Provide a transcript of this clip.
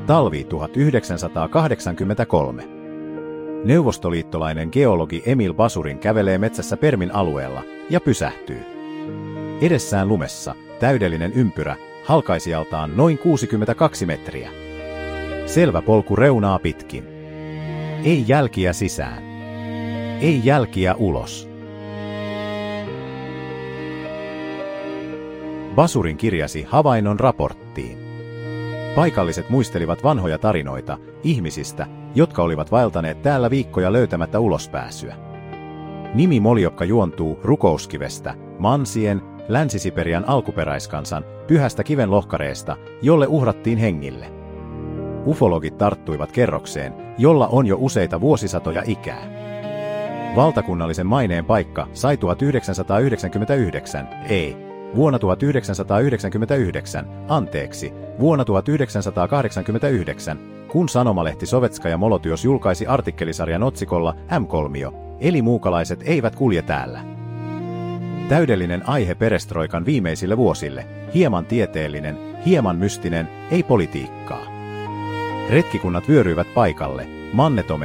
Talvi 1983. Neuvostoliittolainen geologi Emil Basurin kävelee metsässä Permin alueella ja pysähtyy. Edessään lumessa täydellinen ympyrä, halkaisijaltaan noin 62 metriä. Selvä polku reunaa pitkin. Ei jälkiä sisään. Ei jälkiä ulos. Basurin kirjasi havainnon raporttiin. Paikalliset muistelivat vanhoja tarinoita ihmisistä, jotka olivat vaeltaneet täällä viikkoja löytämättä ulospääsyä. Nimi Moljokka juontuu Rukouskivestä, Mansien, Länsi-Siperian alkuperäiskansan pyhästä kivenlohkareesta, jolle uhrattiin hengille. Ufologit tarttuivat kerrokseen, jolla on jo useita vuosisatoja ikää. Valtakunnallisen maineen paikka sai vuonna 1989, kun sanomalehti Sovetskaja Molotyos julkaisi artikkelisarjan otsikolla M3, eli muukalaiset eivät kulje täällä. Täydellinen aihe perestroikan viimeisille vuosille, hieman tieteellinen, hieman mystinen, ei politiikkaa. Retkikunnat vyöryivät paikalle, Manne Tome